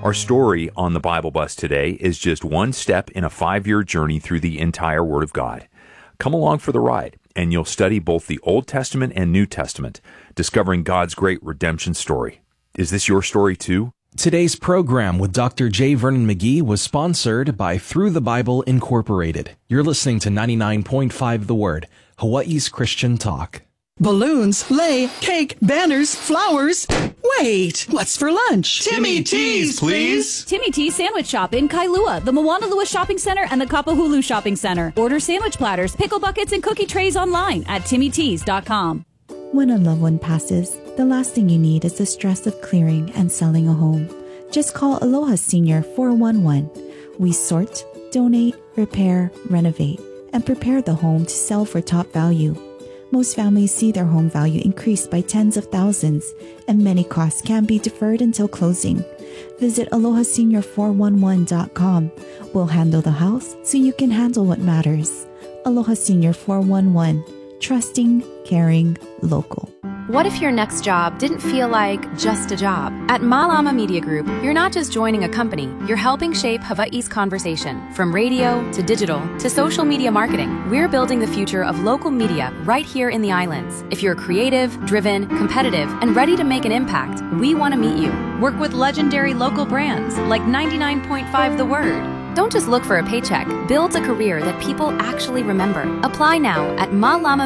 Our story on the Bible Bus today is just one step in a 5-year journey through the entire Word of God. Come along for the ride, and you'll study both the Old Testament and New Testament, discovering God's great redemption story. Is this your story too? Today's program with Dr. J. Vernon McGee was sponsored by Through the Bible Incorporated. You're listening to 99.5 The Word, Hawaii's Christian Talk. Balloons, lei, cake, banners, flowers. Wait, what's for lunch? Timmy T's, please. Timmy T's Sandwich Shop in Kailua, the Moanalua Shopping Center, and the Kapahulu Shopping Center. Order sandwich platters, pickle buckets, and cookie trays online at timmytees.com. When a loved one passes, the last thing you need is the stress of clearing and selling a home. Just call Aloha Senior 411. We sort, donate, repair, renovate, and prepare the home to sell for top value. Most families see their home value increase by tens of thousands, and many costs can be deferred until closing. Visit alohasenior411.com. We'll handle the house so you can handle what matters. Aloha Senior 411. Trusting, caring, local. What if your next job didn't feel like just a job? At Malama Media Group, you're not just joining a company, you're helping shape Hawaii's conversation. From radio to digital to social media marketing, we're building the future of local media right here in the islands. If you're creative, driven, competitive, and ready to make an impact, we want to meet you. Work with legendary local brands like 99.5 The Word. Don't just look for a paycheck. Build a career that people actually remember. Apply now at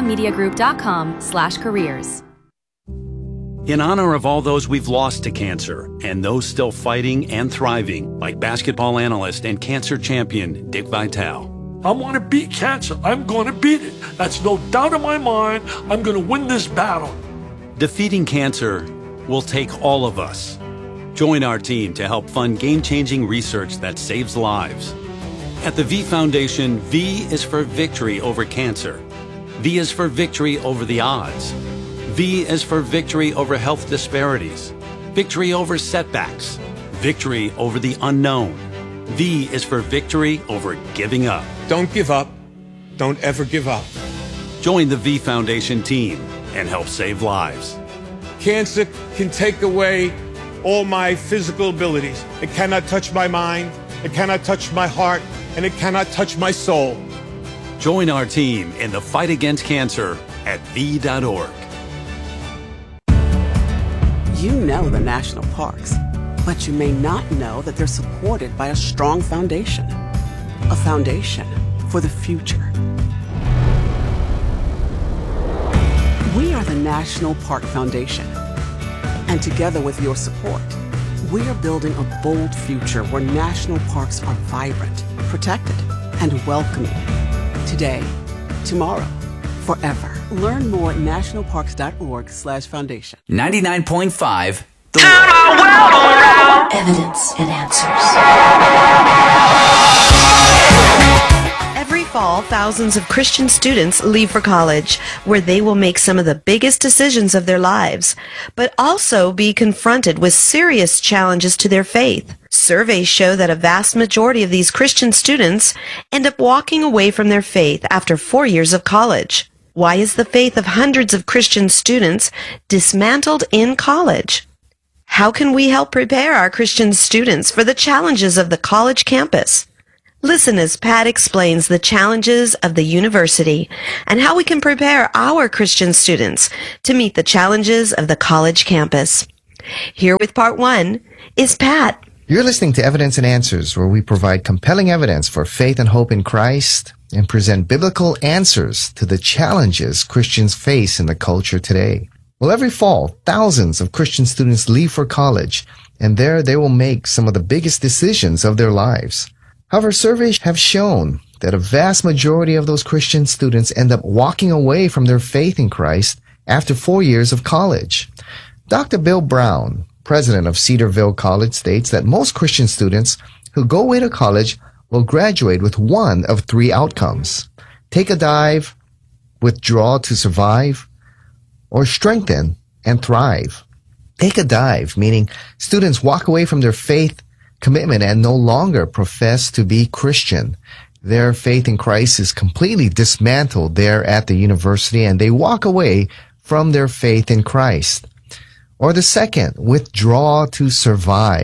malamamediagroup.com/careers. In honor of all those we've lost to cancer and those still fighting and thriving, like basketball analyst and cancer champion Dick Vitale. I want to beat cancer. I'm going to beat it. That's no doubt in my mind. I'm going to win this battle. Defeating cancer will take all of us. Join our team to help fund game-changing research that saves lives. At the V Foundation, V is for victory over cancer. V is for victory over the odds. V is for victory over health disparities, victory over setbacks, victory over the unknown. V is for victory over giving up. Don't give up. Don't ever give up. Join the V Foundation team and help save lives. Cancer can take away all my physical abilities. It cannot touch my mind, it cannot touch my heart, and it cannot touch my soul. Join our team in the fight against cancer at V.org. You know the national parks, but you may not know that they're supported by a strong foundation. A foundation for the future. We are the National Park Foundation. And together with your support, we are building a bold future where national parks are vibrant, protected, and welcoming. Today, tomorrow, forever. Learn more at nationalparks.org/foundation. 99.5 The Word. Evidence and answers. Every fall, thousands of Christian students leave for college, where they will make some of the biggest decisions of their lives, but also be confronted with serious challenges to their faith. Surveys show that a vast majority of these Christian students end up walking away from their faith after 4 years of college. Why is the faith of hundreds of Christian students dismantled in college? How can we help prepare our Christian students for the challenges of the college campus? Listen as Pat explains the challenges of the university and how we can prepare our Christian students to meet the challenges of the college campus. Here with part 1 is Pat. You're listening to Evidence and Answers, where we provide compelling evidence for faith and hope in Christ and present biblical answers to the challenges Christians face in the culture today. Well, every fall, thousands of Christian students leave for college, and there they will make some of the biggest decisions of their lives. However, surveys have shown that a vast majority of those Christian students end up walking away from their faith in Christ after 4 years of college. Dr. Bill Brown, president of Cedarville College, states that most Christian students who go away to college will graduate with one of 3 outcomes: take a dive, withdraw to survive, or strengthen and thrive. Take a dive, meaning students walk away from their faith commitment and no longer profess to be Christian. Their faith in Christ is completely dismantled there at the university, and they walk away from their faith in Christ. Or the second, withdraw to survive,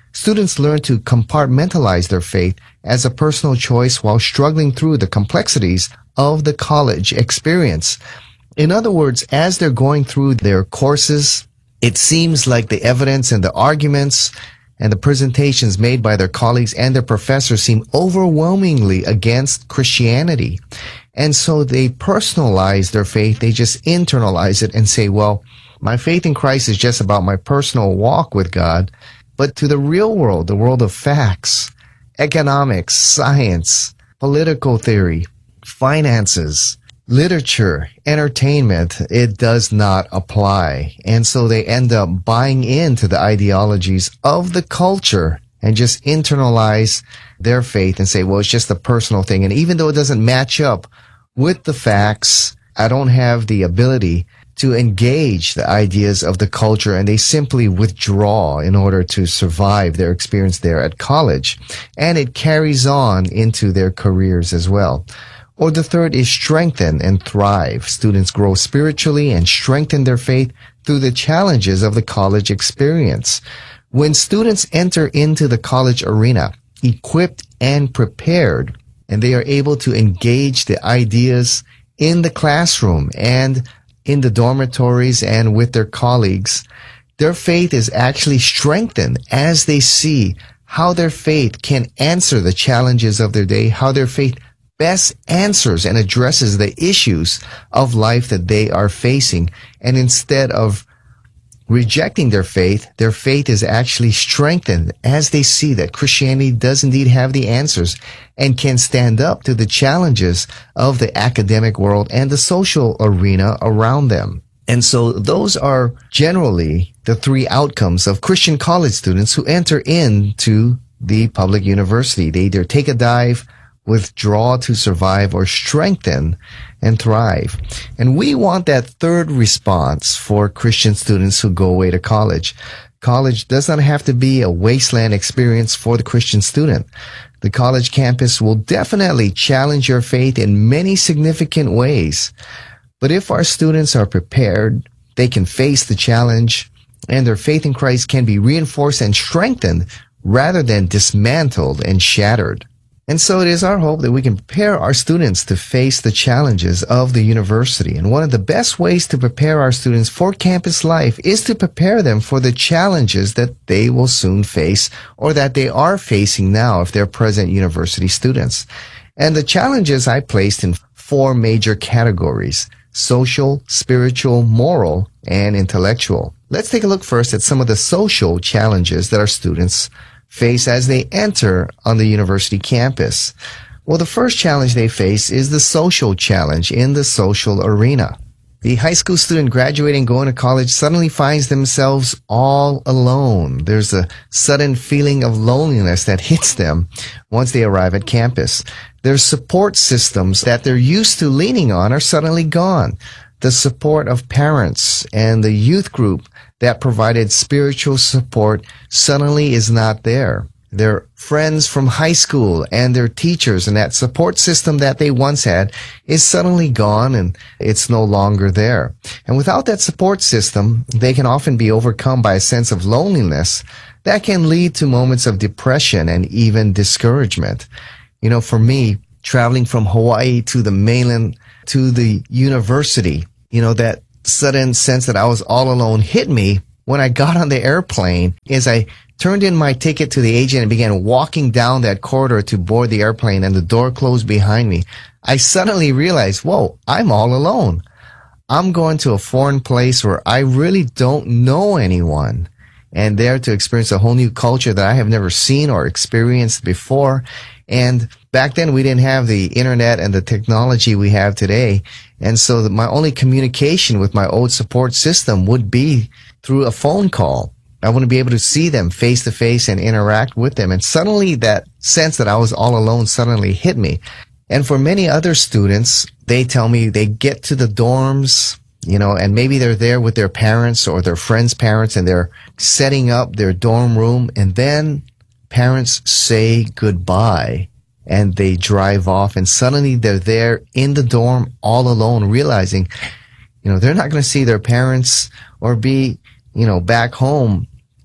Students learn to compartmentalize their faith as a personal choice while struggling through the complexities of the college experience. In other words, as they're going through their courses, it seems like the evidence and the arguments and the presentations made by their colleagues and their professors seem overwhelmingly against Christianity. And so they personalize their faith. They just internalize it and say, well, my faith in Christ is just about my personal walk with God. But to the real world, the world of facts, economics, science, political theory, finances, literature, entertainment, it does not apply. And so they end up buying into the ideologies of the culture and just internalize their faith and say, well, it's just a personal thing. And even though it doesn't match up with the facts, I don't have the ability to engage the ideas of the culture, and they simply withdraw in order to survive their experience there at college. And it carries on into their careers as well. Or the third is strengthen and thrive. Students grow spiritually and strengthen their faith through the challenges of the college experience. When students enter into the college arena, equipped and prepared, and they are able to engage the ideas in the classroom and in the dormitories and with their colleagues, their faith is actually strengthened as they see how their faith can answer the challenges of their day, how their faith best answers and addresses the issues of life that they are facing. And instead of rejecting their faith is actually strengthened as they see that Christianity does indeed have the answers and can stand up to the challenges of the academic world and the social arena around them. And so those are generally the three outcomes of Christian college students who enter into the public university. They either take a dive, withdraw to survive, or strengthen and thrive. And we want that third response for Christian students who go away to college. College does not have to be a wasteland experience for the Christian student. The college campus will definitely challenge your faith in many significant ways. But if our students are prepared, they can face the challenge, and their faith in Christ can be reinforced and strengthened rather than dismantled and shattered. And so it is our hope that we can prepare our students to face the challenges of the university. And one of the best ways to prepare our students for campus life is to prepare them for the challenges that they will soon face, or that they are facing now if they're present university students. And the challenges I placed in 4 major categories: social, spiritual, moral, and intellectual. Let's take a look first at some of the social challenges that our students face as they enter on the university campus. Well, the first challenge they face is the social challenge in the social arena. The high school student graduating, going to college, suddenly finds themselves all alone. There's a sudden feeling of loneliness that hits them once they arrive at campus. Their support systems that they're used to leaning on are suddenly gone. The support of parents and the youth group that provided spiritual support suddenly is not there. Their friends from high school and their teachers and that support system that they once had is suddenly gone, and it's no longer there. And without that support system, they can often be overcome by a sense of loneliness that can lead to moments of depression and even discouragement. You know, for me, traveling from Hawaii to the mainland to the university, you know, that sudden sense that I was all alone hit me when I got on the airplane as I turned in my ticket to the agent and began walking down that corridor to board the airplane, and the door closed behind me. I suddenly realized, whoa, I'm all alone. I'm going to a foreign place where I really don't know anyone, and there to experience a whole new culture that I have never seen or experienced before. And back then we didn't have the internet and the technology we have today. And so my only communication with my old support system would be through a phone call. I wouldn't be able to see them face to face and interact with them. And suddenly that sense that I was all alone suddenly hit me. And for many other students, they tell me they get to the dorms, you know, and maybe they're there with their parents or their friends' parents, and they're setting up their dorm room, and then parents say goodbye and they drive off, and suddenly they're there in the dorm all alone, realizing, you know, they're not going to see their parents or be, you know, back home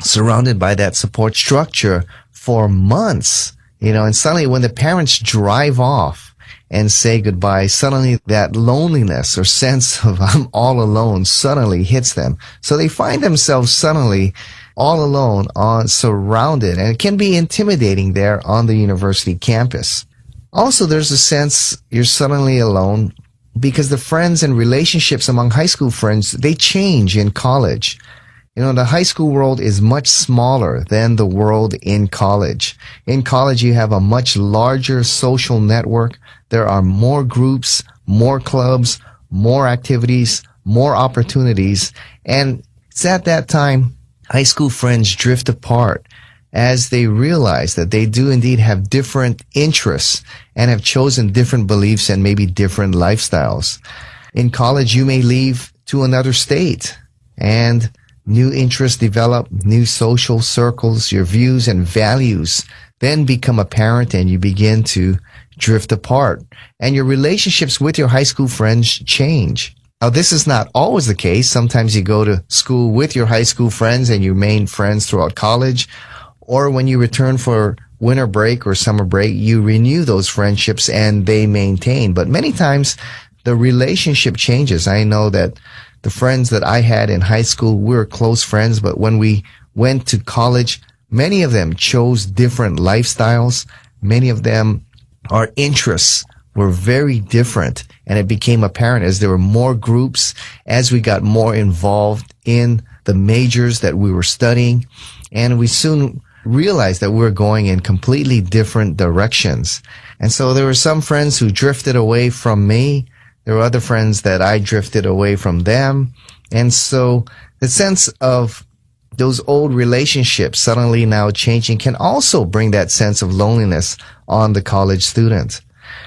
surrounded by that support structure for months, and suddenly when the parents drive off and say goodbye, suddenly that loneliness or sense of I'm all alone suddenly hits them. So they find themselves suddenly all alone, surrounded, and it can be intimidating there on the university campus. Also, there's a sense you're suddenly alone because the friends and relationships among high school friends, they change in college. The high school world is much smaller than the world in college. In college, you have a much larger social network. There are more groups, more clubs, more activities, more opportunities. And it's at that time high school friends drift apart as they realize that they do indeed have different interests and have chosen different beliefs and maybe different lifestyles. In college, you may leave to another state and new interests develop, new social circles, your views and values then become apparent and you begin to drift apart. And your relationships with your high school friends change. Now, this is not always the case. Sometimes you go to school with your high school friends and you remain friends throughout college. Or when you return for winter break or summer break, you renew those friendships and they maintain. But many times the relationship changes. I know that the friends that I had in high school, we were close friends, but when we went to college, many of them chose different lifestyles. Many of them, our interests were very different, and it became apparent as there were more groups, as we got more involved in the majors that we were studying, and we soon realized that we were going in completely different directions. And so there were some friends who drifted away from me. There were other friends that I drifted away from them. And so the sense of those old relationships suddenly now changing can also bring that sense of loneliness on the college student.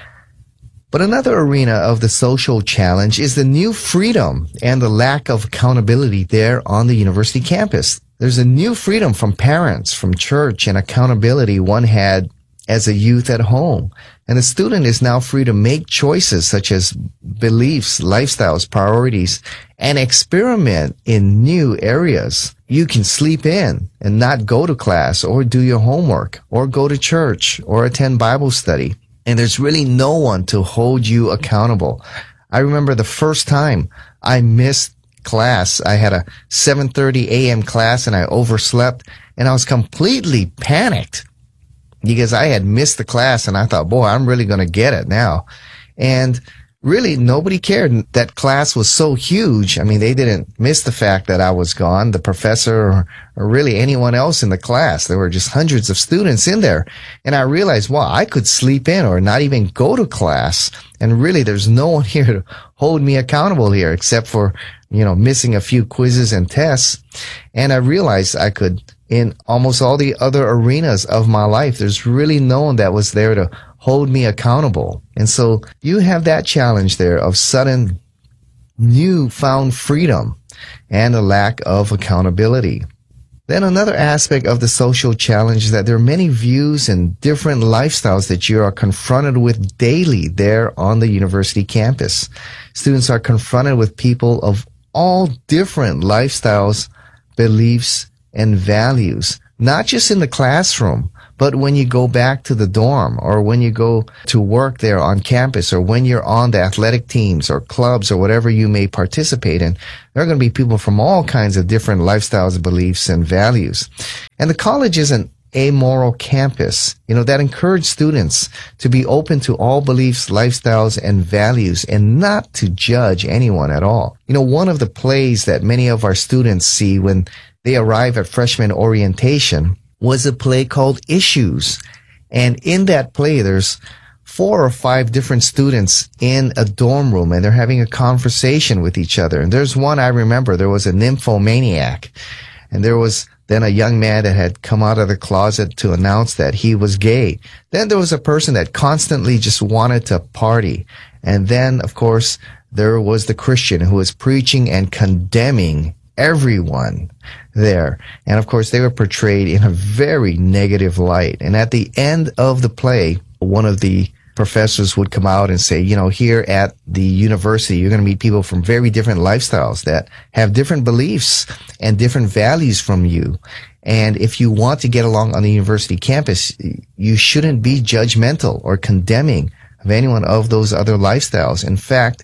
But another arena of the social challenge is the new freedom and the lack of accountability there on the university campus. There's a new freedom from parents, from church, and accountability one had as a youth at home. And the student is now free to make choices such as beliefs, lifestyles, priorities, and experiment in new areas. You can sleep in and not go to class or do your homework or go to church or attend Bible study. And there's really no one to hold you accountable. I remember the first time I missed class. I had a 7:30 a.m. class and I overslept and I was completely panicked because I had missed the class and I thought, boy, I'm really going to get it now. And really nobody cared. That class was so huge. I mean, they didn't miss the fact that I was gone, the professor or really anyone else in the class. There were just hundreds of students in there. And I realized, wow, I could sleep in or not even go to class. And really there's no one here to hold me accountable here except for, missing a few quizzes and tests. And I realized I could, in almost all the other arenas of my life, there's really no one that was there to hold me accountable. And so you have that challenge there of sudden newfound freedom and a lack of accountability. Then another aspect of the social challenge is that there are many views and different lifestyles that you are confronted with daily there on the university campus. Students are confronted with people of all different lifestyles, beliefs, and values, not just in the classroom, but when you go back to the dorm or when you go to work there on campus or when you're on the athletic teams or clubs or whatever you may participate in, there are going to be people from all kinds of different lifestyles, beliefs, and values. And the college is an amoral campus, that encourages students to be open to all beliefs, lifestyles, and values and not to judge anyone at all. One of the plays that many of our students see when they arrive at freshman orientation was a play called Issues. And in that play, there's 4 or 5 different students in a dorm room and they're having a conversation with each other. And there's one I remember, there was a nymphomaniac. And there was then a young man that had come out of the closet to announce that he was gay. Then there was a person that constantly just wanted to party. And then, of course, there was the Christian who was preaching and condemning everyone there. And of course, they were portrayed in a very negative light. And at the end of the play, one of the professors would come out and say, here at the university, you're going to meet people from very different lifestyles that have different beliefs and different values from you. And if you want to get along on the university campus, you shouldn't be judgmental or condemning of anyone of those other lifestyles. In fact,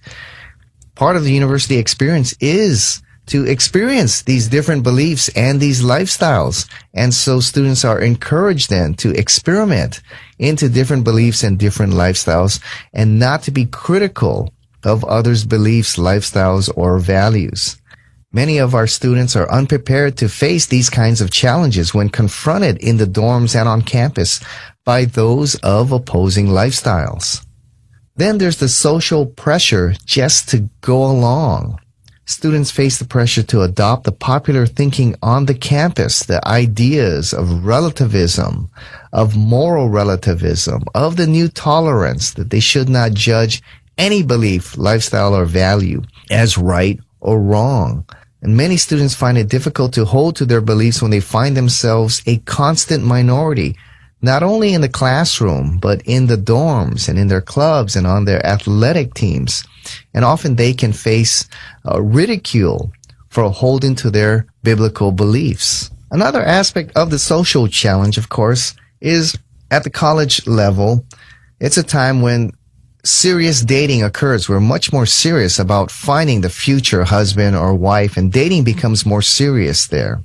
part of the university experience is to experience these different beliefs and these lifestyles. And so students are encouraged then to experiment into different beliefs and different lifestyles and not to be critical of others' beliefs, lifestyles, or values. Many of our students are unprepared to face these kinds of challenges when confronted in the dorms and on campus by those of opposing lifestyles. Then there's the social pressure just to go along. Students face the pressure to adopt the popular thinking on the campus, the ideas of relativism, of moral relativism, of the new tolerance, that they should not judge any belief, lifestyle, or value as right or wrong. And many students find it difficult to hold to their beliefs when they find themselves a constant minority, not only in the classroom, but in the dorms and in their clubs and on their athletic teams. And often they can face ridicule for holding to their biblical beliefs. Another aspect of the social challenge, of course, is at the college level. It's a time when serious dating occurs. We're much more serious about finding the future husband or wife, and dating becomes more serious there.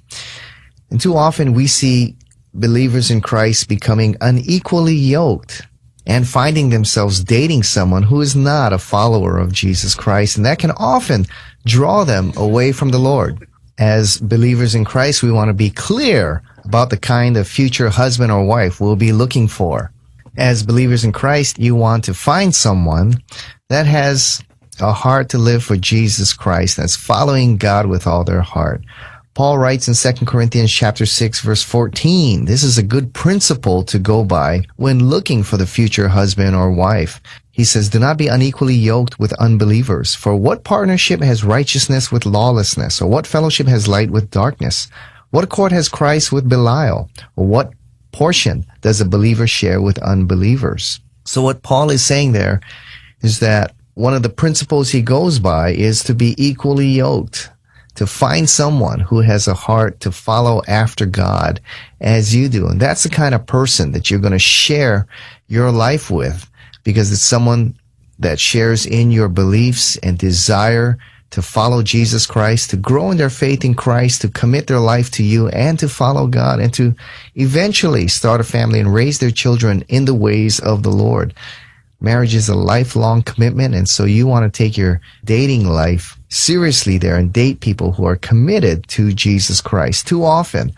And too often we see believers in Christ becoming unequally yoked and finding themselves dating someone who is not a follower of Jesus Christ. And that can often draw them away from the Lord. As believers in Christ, we want to be clear about the kind of future husband or wife we'll be looking for. As believers in Christ, you want to find someone that has a heart to live for Jesus Christ, that's following God with all their heart. Paul writes in 2 Corinthians chapter 6, verse 14, this is a good principle to go by when looking for the future husband or wife. He says, do not be unequally yoked with unbelievers. For what partnership has righteousness with lawlessness? Or what fellowship has light with darkness? What accord has Christ with Belial? Or what portion does a believer share with unbelievers? So what Paul is saying there is that one of the principles he goes by is to be equally yoked, to find someone who has a heart to follow after God as you do. And that's the kind of person that you're going to share your life with, because it's someone that shares in your beliefs and desire to follow Jesus Christ, to grow in their faith in Christ, to commit their life to you and to follow God, and to eventually start a family and raise their children in the ways of the Lord. Marriage is a lifelong commitment, and so you want to take your dating life seriously there and date people who are committed to Jesus Christ. Too often,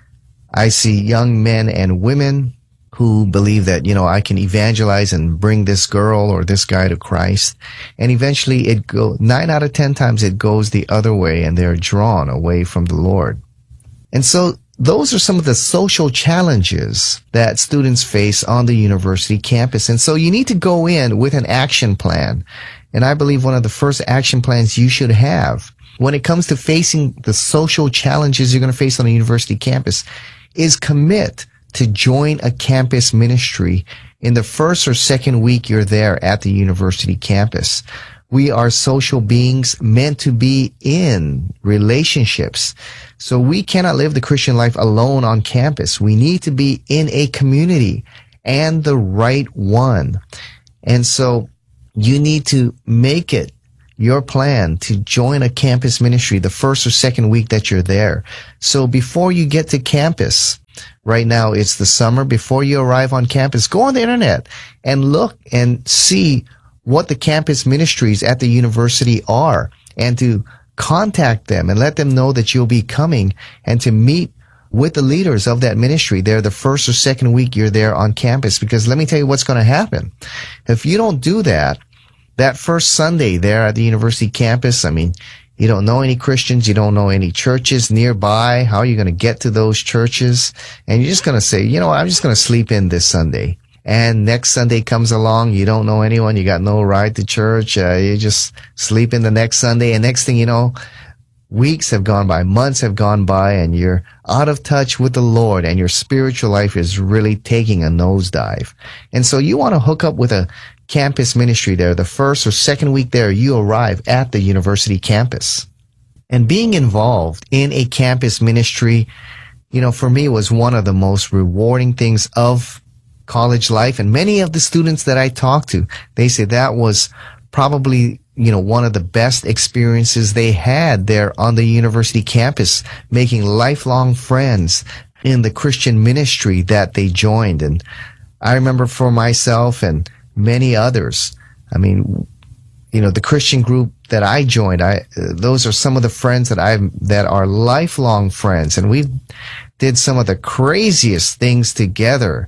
I see young men and women who believe that, I can evangelize and bring this girl or this guy to Christ. And eventually 9 out of 10 times it goes the other way, and they're drawn away from the Lord. And so those are some of the social challenges that students face on the university campus. And so you need to go in with an action plan. And I believe one of the first action plans you should have when it comes to facing the social challenges you're going to face on a university campus is commit to join a campus ministry in the first or second week you're there at the university campus. We are social beings meant to be in relationships. So we cannot live the Christian life alone on campus. We need to be in a community, and the right one. And so you need to make it your plan to join a campus ministry the first or second week that you're there. So before you get to campus, right now it's the summer, before you arrive on campus, go on the internet and look and see what the campus ministries at the university are, and to contact them and let them know that you'll be coming, and to meet with the leaders of that ministry there the first or second week you're there on campus. Because let me tell you what's going to happen. If you don't do that first Sunday there at the university campus, you don't know any Christians, you don't know any churches nearby. How are you going to get to those churches? And you're just going to say, I'm just going to sleep in this Sunday. And next Sunday comes along, you don't know anyone, you got no ride to church, you just sleep in the next Sunday, and next thing you know, weeks have gone by, months have gone by, and you're out of touch with the Lord, and your spiritual life is really taking a nosedive. And so you want to hook up with a campus ministry there. The first or second week there, you arrive at the university campus. And being involved in a campus ministry, for me was one of the most rewarding things of college life. And many of the students that I talked to, they say that was probably, one of the best experiences they had there on the university campus, making lifelong friends in the Christian ministry that they joined. And I remember for myself and many others, the Christian group that I joined, those are some of the friends that are lifelong friends. And we did some of the craziest things together,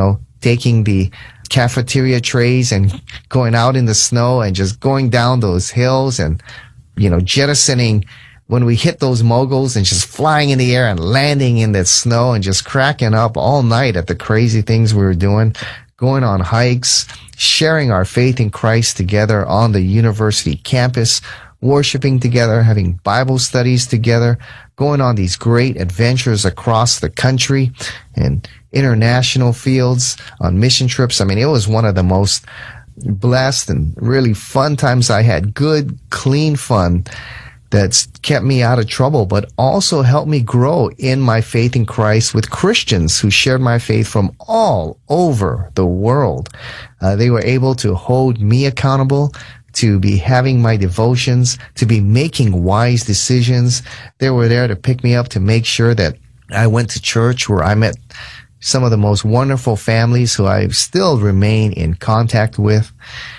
taking the cafeteria trays and going out in the snow and just going down those hills and, jettisoning when we hit those moguls and just flying in the air and landing in the snow and just cracking up all night at the crazy things we were doing, going on hikes, sharing our faith in Christ together on the university campus, worshiping together, having Bible studies together, going on these great adventures across the country and international fields on mission trips. It was one of the most blessed and really fun times I had. Good, clean fun that's kept me out of trouble, but also helped me grow in my faith in Christ with Christians who shared my faith from all over the world. They were able to hold me accountable, to be having my devotions, to be making wise decisions. They were there to pick me up, to make sure that I went to church, where I met some of the most wonderful families who I still remain in contact with.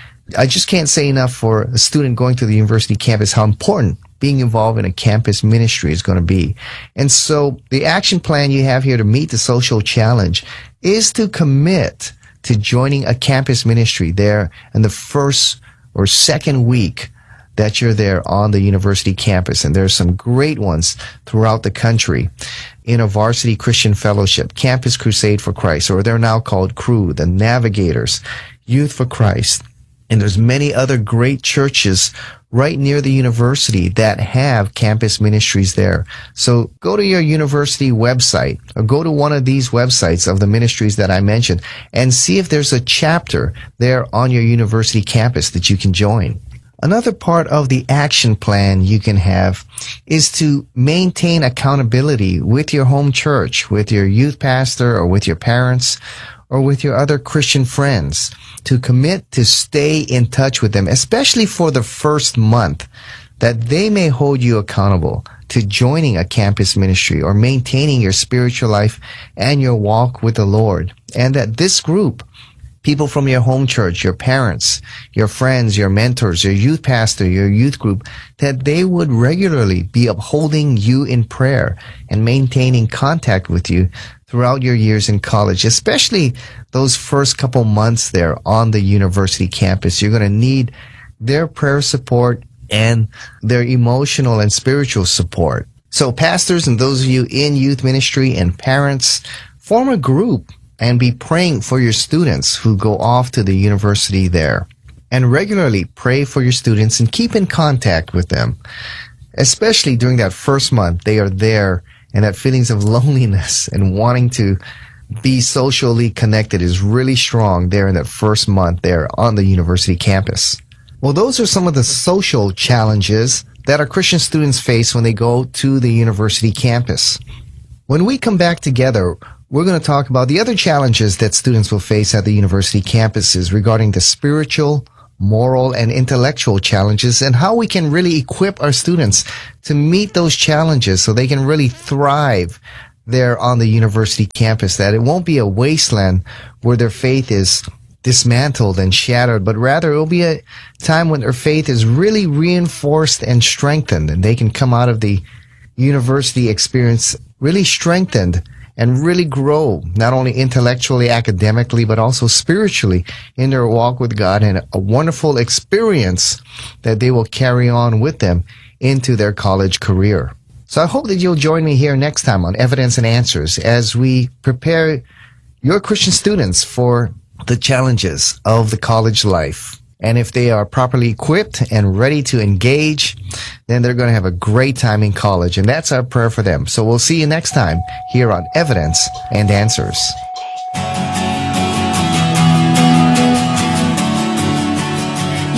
I just can't say enough for a student going to the university campus how important being involved in a campus ministry is going to be. And so the action plan you have here to meet the social challenge is to commit to joining a campus ministry there in the first or second week that you're there on the university campus. And there's some great ones throughout the country. InterVarsity Christian Fellowship, Campus Crusade for Christ, or they're now called Cru, the Navigators, Youth for Christ. And there's many other great churches right near the university that have campus ministries there. So go to your university website or go to one of these websites of the ministries that I mentioned and see if there's a chapter there on your university campus that you can join. Another part of the action plan you can have is to maintain accountability with your home church, with your youth pastor or with your parents or with your other Christian friends, to commit to stay in touch with them, especially for the first month, that they may hold you accountable to joining a campus ministry or maintaining your spiritual life and your walk with the Lord. And that this group, people from your home church, your parents, your friends, your mentors, your youth pastor, your youth group, that they would regularly be upholding you in prayer and maintaining contact with you throughout your years in college, especially those first couple months there on the university campus. You're going to need their prayer support and their emotional and spiritual support. So pastors and those of you in youth ministry and parents, form a group and be praying for your students who go off to the university there. And regularly pray for your students and keep in contact with them. Especially during that first month, they are there, and that feelings of loneliness and wanting to be socially connected is really strong there in that first month there on the university campus. Well, those are some of the social challenges that our Christian students face when they go to the university campus. When we come back together, we're going to talk about the other challenges that students will face at the university campuses regarding the spiritual, moral, and intellectual challenges, and how we can really equip our students to meet those challenges so they can really thrive there on the university campus, that it won't be a wasteland where their faith is dismantled and shattered, but rather it will be a time when their faith is really reinforced and strengthened, and they can come out of the university experience really strengthened and really grow, not only intellectually, academically, but also spiritually in their walk with God, and a wonderful experience that they will carry on with them into their college career. So I hope that you'll join me here next time on Evidence and Answers as we prepare your Christian students for the challenges of the college life. And if they are properly equipped and ready to engage, then they're going to have a great time in college. And that's our prayer for them. So we'll see you next time here on Evidence and Answers.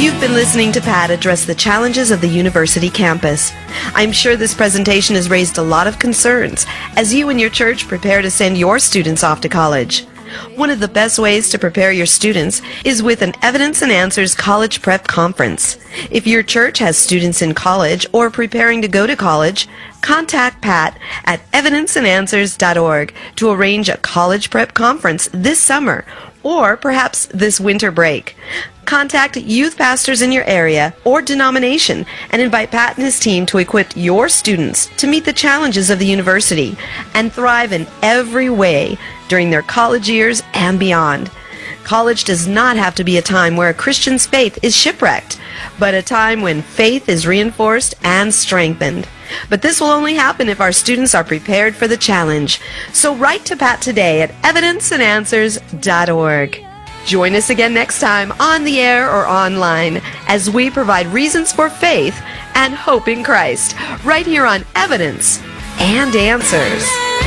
You've been listening to Pat address the challenges of the university campus. I'm sure this presentation has raised a lot of concerns as you and your church prepare to send your students off to college. One of the best ways to prepare your students is with an Evidence and Answers College Prep Conference. If your church has students in college or preparing to go to college, contact Pat at evidenceandanswers.org to arrange a college prep conference this summer or perhaps this winter break. Contact youth pastors in your area or denomination and invite Pat and his team to equip your students to meet the challenges of the university and thrive in every way during their college years and beyond. College does not have to be a time where a Christian's faith is shipwrecked, but a time when faith is reinforced and strengthened. But this will only happen if our students are prepared for the challenge. So write to Pat today at evidenceandanswers.org. Join us again next time on the air or online as we provide reasons for faith and hope in Christ, right here on Evidence and Answers.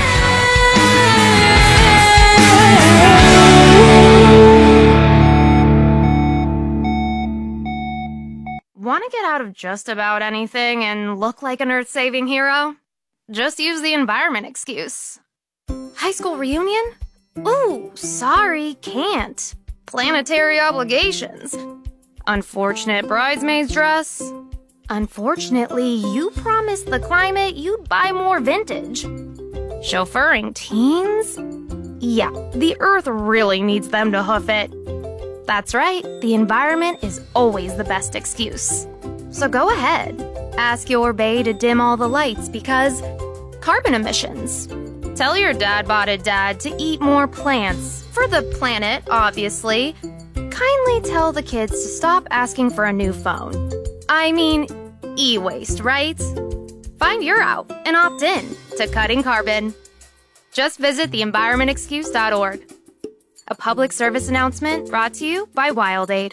Want to get out of just about anything and look like an earth-saving hero? Just use the environment excuse. High school reunion? Ooh, sorry, can't. Planetary obligations. Unfortunate bridesmaid's dress. Unfortunately, you promised the climate you'd buy more vintage. Chauffeuring teens? Yeah, the earth really needs them to hoof it. That's right, the environment is always the best excuse. So go ahead, ask your bae to dim all the lights because carbon emissions. Tell your dad-botted dad to eat more plants, for the planet, obviously. Kindly tell the kids to stop asking for a new phone. I mean, e-waste, right? Find your out and opt in to cutting carbon. Just visit theenvironmentexcuse.org. A public service announcement brought to you by WildAid.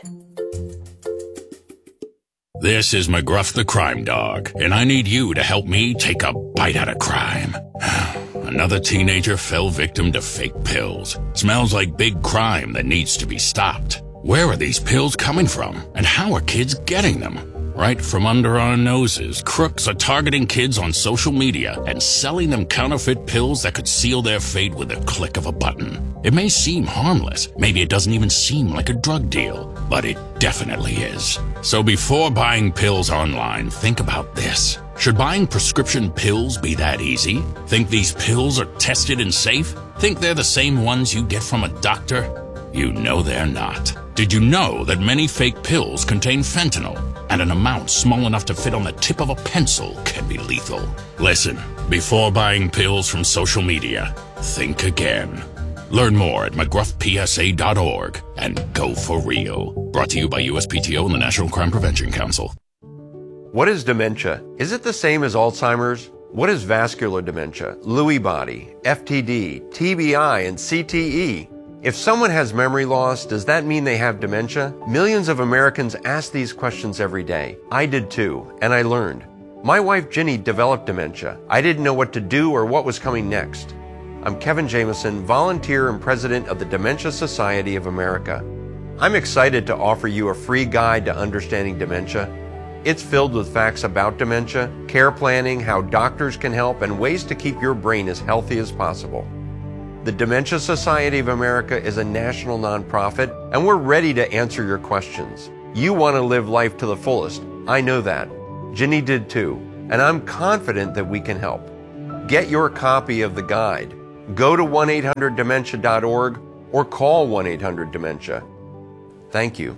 This is McGruff the Crime Dog, and I need you to help me take a bite out of crime. Another teenager fell victim to fake pills. Smells like big crime that needs to be stopped. Where are these pills coming from, and how are kids getting them? Right from under our noses, crooks are targeting kids on social media and selling them counterfeit pills that could seal their fate with a click of a button. It may seem harmless, maybe it doesn't even seem like a drug deal, but it definitely is. So before buying pills online, think about this. Should buying prescription pills be that easy? Think these pills are tested and safe? Think they're the same ones you get from a doctor? You know they're not. Did you know that many fake pills contain fentanyl? And an amount small enough to fit on the tip of a pencil can be lethal. Listen, before buying pills from social media, think again. Learn more at mcgruffpsa.org and go for real. Brought to you by USPTO and the National Crime Prevention Council. What is dementia? Is it the same as Alzheimer's? What is vascular dementia, Lewy body, FTD, TBI, and CTE? If someone has memory loss, does that mean they have dementia? Millions of Americans ask these questions every day. I did too, and I learned. My wife Ginny developed dementia. I didn't know what to do or what was coming next. I'm Kevin Jameson, volunteer and president of the Dementia Society of America. I'm excited to offer you a free guide to understanding dementia. It's filled with facts about dementia, care planning, how doctors can help, and ways to keep your brain as healthy as possible. The Dementia Society of America is a national nonprofit, and we're ready to answer your questions. You want to live life to the fullest. I know that. Ginny did too, and I'm confident that we can help. Get your copy of the guide. Go to 1-800-DEMENTIA.org or call 1-800-DEMENTIA. Thank you.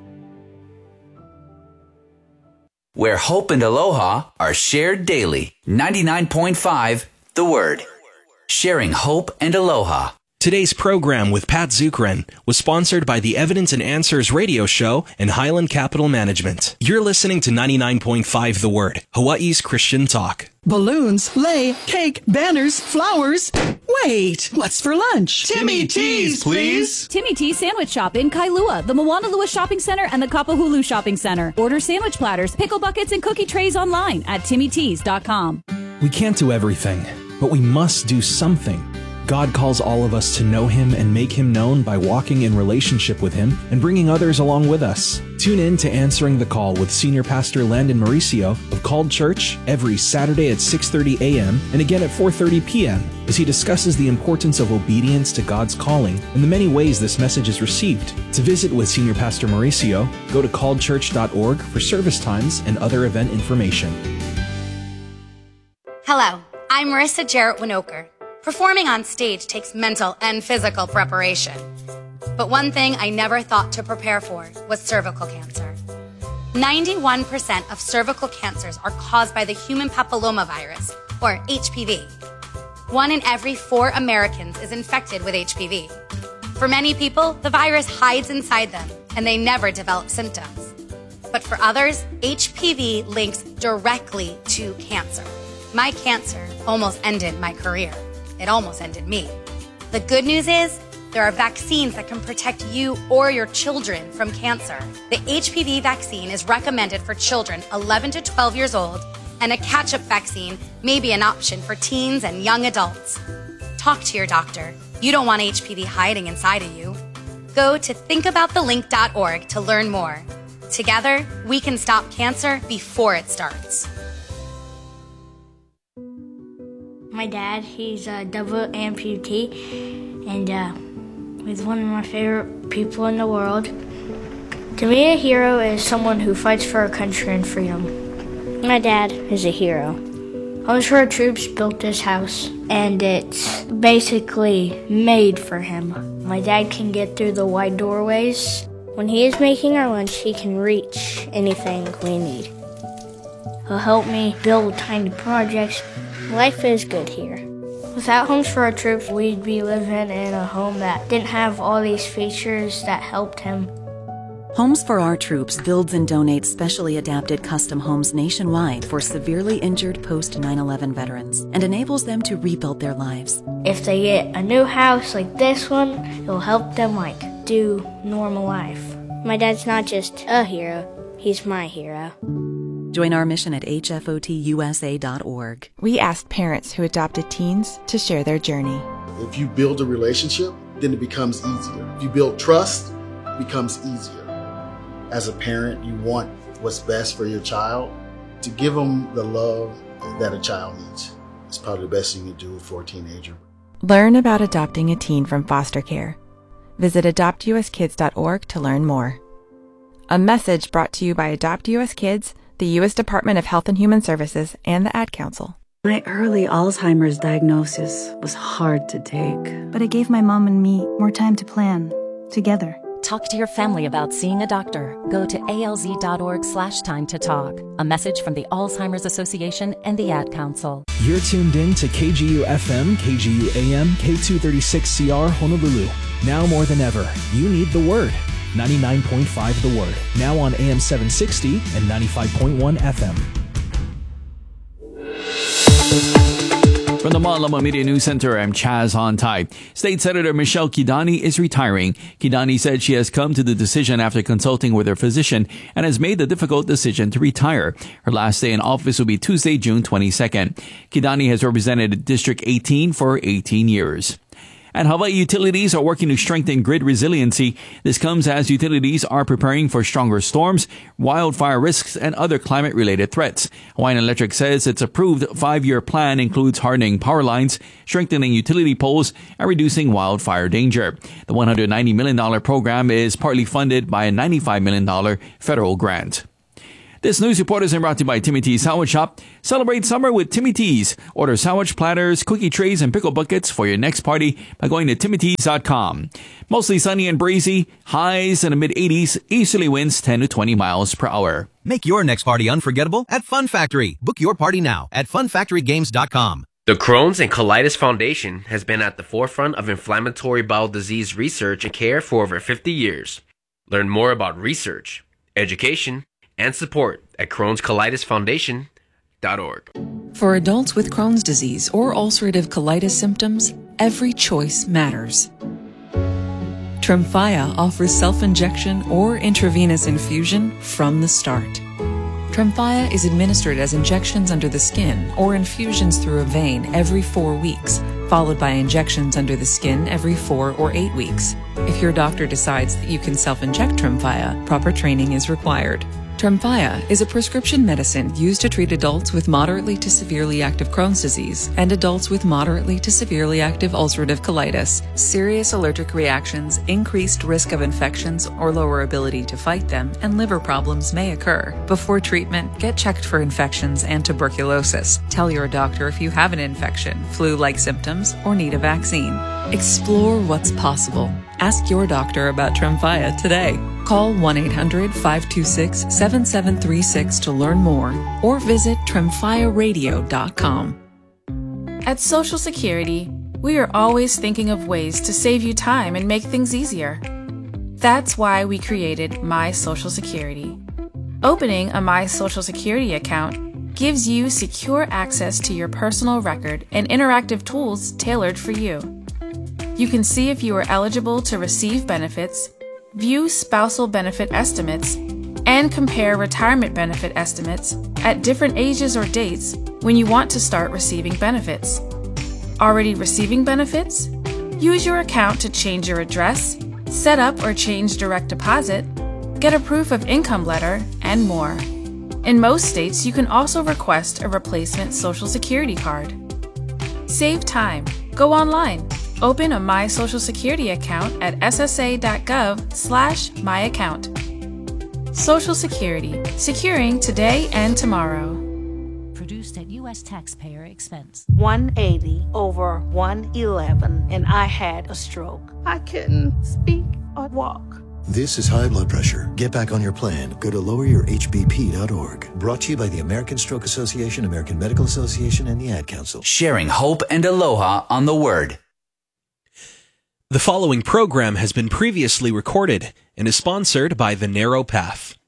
Where hope and aloha are shared daily. 99.5 The Word. Sharing hope and aloha. Today's program with Pat Zukeran was sponsored by the Evidence and Answers radio show and Highland Capital Management. You're listening to 99.5 The Word, Hawaii's Christian talk. Balloons, sleigh, cake, banners, flowers. Wait, what's for lunch? Timmy T's, please. Timmy T's Sandwich Shop in Kailua, the Moanalua Shopping Center, and the Kapahulu Shopping Center. Order sandwich platters, pickle buckets, and cookie trays online at timmytees.com. We can't do everything, but we must do something. God calls all of us to know Him and make Him known by walking in relationship with Him and bringing others along with us. Tune in to Answering the Call with Senior Pastor Landon Mauricio of Called Church every Saturday at 6:30 a.m. and again at 4:30 p.m. as he discusses the importance of obedience to God's calling and the many ways this message is received. To visit with Senior Pastor Mauricio, go to calledchurch.org for service times and other event information. Hello, I'm Marissa Jarrett Winokur. Performing on stage takes mental and physical preparation. But one thing I never thought to prepare for was cervical cancer. 91% of cervical cancers are caused by the human papillomavirus, or HPV. 1 in every 4 Americans is infected with HPV. For many people, the virus hides inside them, and they never develop symptoms. But for others, HPV links directly to cancer. My cancer almost ended my career. It almost ended me. The good news is, there are vaccines that can protect you or your children from cancer. The HPV vaccine is recommended for children 11 to 12 years old, and a catch-up vaccine may be an option for teens and young adults. Talk to your doctor. You don't want HPV hiding inside of you. Go to thinkaboutthelink.org to learn more. Together, we can stop cancer before it starts. My dad, he's a double amputee, and he's one of my favorite people in the world. To me, a hero is someone who fights for our country and freedom. My dad is a hero. Homes for Our Troops built this house, and it's basically made for him. My dad can get through the wide doorways. When he is making our lunch, he can reach anything we need. He'll help me build tiny projects. Life is good here. Without Homes for Our Troops, we'd be living in a home that didn't have all these features that helped him. Homes for Our Troops builds and donates specially adapted custom homes nationwide for severely injured post-9/11 veterans and enables them to rebuild their lives. If they get a new house like this one, it'll help them do normal life. My dad's not just a hero, he's my hero. Join our mission at hfotusa.org. We asked parents who adopted teens to share their journey. If you build a relationship, then it becomes easier. If you build trust, it becomes easier. As a parent, you want what's best for your child. To give them the love that a child needs is probably the best thing you can do for a teenager. Learn about adopting a teen from foster care. Visit adoptuskids.org to learn more. A message brought to you by Adopt US Kids, the U.S. Department of Health and Human Services, and the Ad Council. My early Alzheimer's diagnosis was hard to take, but it gave my mom and me more time to plan together. Talk to your family about seeing a doctor. Go to alz.org/time to talk. A message from the Alzheimer's Association and the Ad Council. You're tuned in to KGU FM, KGU AM, K236CR Honolulu. Now more than ever, you need the Word. 99.5 The Word, now on AM 760 and 95.1 FM. From the Malama Media News Center, I'm Chaz Hontai. State Senator Michelle Kidani is retiring. Kidani said she has come to the decision after consulting with her physician and has made the difficult decision to retire. Her last day in office will be Tuesday, June 22nd. Kidani has represented District 18 for 18 years. And Hawaii utilities are working to strengthen grid resiliency. This comes as utilities are preparing for stronger storms, wildfire risks, and other climate-related threats. Hawaiian Electric says its approved 5-year plan includes hardening power lines, strengthening utility poles, and reducing wildfire danger. The $190 million program is partly funded by a $95 million federal grant. This news report is brought to you by Timmy T's Sandwich Shop. Celebrate summer with Timmy T's. Order sandwich platters, cookie trays, and pickle buckets for your next party by going to timmytees.com. Mostly sunny and breezy. Highs in the mid-80s. Easterly winds 10 to 20 miles per hour. Make your next party unforgettable at Fun Factory. Book your party now at funfactorygames.com. The Crohn's and Colitis Foundation has been at the forefront of inflammatory bowel disease research and care for over 50 years. Learn more about research, education, and support at Crohn'sColitisFoundation.org. For adults with Crohn's disease or ulcerative colitis symptoms, every choice matters. Tremfya offers self-injection or intravenous infusion from the start. Tremfya is administered as injections under the skin or infusions through a vein every 4 weeks followed by injections under the skin every 4 or 8 weeks. If your doctor decides that you can self-inject Tremfya, proper training is required. Tremfya is a prescription medicine used to treat adults with moderately to severely active Crohn's disease and adults with moderately to severely active ulcerative colitis. Serious allergic reactions, increased risk of infections or lower ability to fight them, and liver problems may occur. Before treatment, get checked for infections and tuberculosis. Tell your doctor if you have an infection, flu-like symptoms, or need a vaccine. Explore what's possible. Ask your doctor about Tremfya today. Call 1-800-526-7736 to learn more or visit tremfyaradio.com. At Social Security, we are always thinking of ways to save you time and make things easier. That's why we created My Social Security. Opening a My Social Security account gives you secure access to your personal record and interactive tools tailored for you. You can see if you are eligible to receive benefits, view spousal benefit estimates, and compare retirement benefit estimates at different ages or dates when you want to start receiving benefits. Already receiving benefits? Use your account to change your address, set up or change direct deposit, get a proof of income letter, and more. In most states, you can also request a replacement Social Security card. Save time. Go online. Open a My Social Security account at ssa.gov/myaccount. Social Security, securing today and tomorrow. Produced at U.S. taxpayer expense. 180 over 111, and I had a stroke. I couldn't speak or walk. This is high blood pressure. Get back on your plan. Go to loweryourhbp.org. Brought to you by the American Stroke Association, American Medical Association, and the Ad Council. Sharing hope and aloha on the Word. The following program has been previously recorded and is sponsored by The Narrow Path.